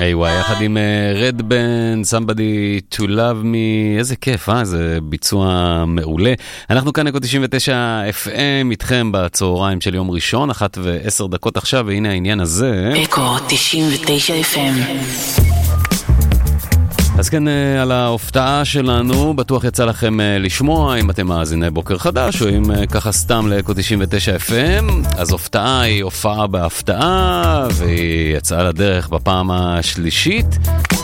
איי, יחד עם רד בן, Somebody to Love Me, איזה כיף, איזה ביצוע מעולה. אנחנו כאן אקו 99 FM איתכם בצהריים של יום ראשון, 1:10 עכשיו, והנה העניין הזה. אקו 99 FM. אז כן, על ההופעה שלנו, בטוח יצא לכם לשמוע, אם אתם מאזיני בוקר חדש, או אם ככה סתם לאקו 99 FM, אז הופעה היא הופעה בהפתעה, והיא יצאה לדרך בפעם השלישית.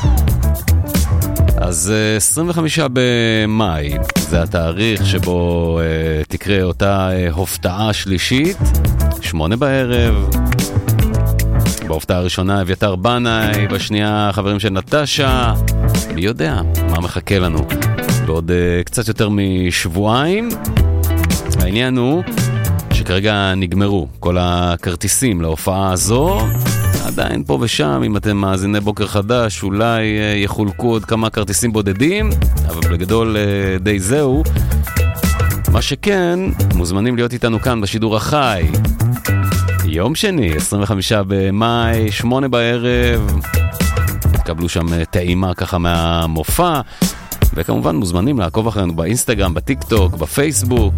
אז 25 במאי, זה התאריך שבו תקרה אותה הופעה שלישית, 8 בערב. בהופעה הראשונה אביתר בנאי, בשנייה חברים של נטשה. מי יודע מה מחכה לנו בעוד קצת יותר משבועיים. העניין הוא שכרגע נגמרו כל הכרטיסים להופעה הזו. עדיין פה ושם, אם אתם מאזיני בוקר חדש, אולי יחולקו עוד כמה כרטיסים בודדים, אבל בגדול די זהו. מה שכן, מוזמנים להיות איתנו כאן בשידור החי יום שני, 25 במאי, 8 בערב. תקבלו שם טעימה ככה מהמופע, וכמובן מוזמנים לעקוב אחרינו באינסטגרם, בטיק טוק, בפייסבוק,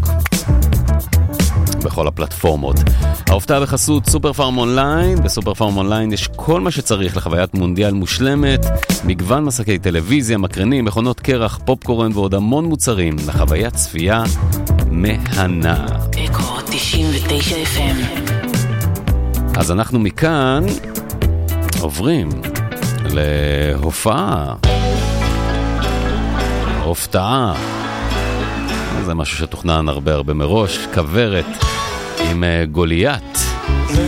בכל הפלטפורמות. ההופעה בחסות סופר פארם אונליין. בסופר פארם אונליין יש כל מה שצריך לחוויית מונדיאל מושלמת, מגוון מסקי טלוויזיה, מקרנים, מכונות קרח, פופקורן ועוד המון מוצרים לחוויית צפייה מהנה. אקו 99 FM. אז אנחנו מכאן עוברים להופעה. הופעה. זה משהו שתוכנן הרבה מראש. כברת עם גוליית.